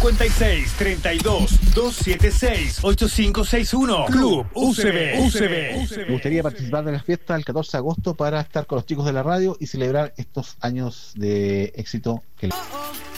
5632-276-8561. Club UCB. Me gustaría participar de la fiesta el 14 de agosto para estar con los chicos de la radio y celebrar estos años de éxito que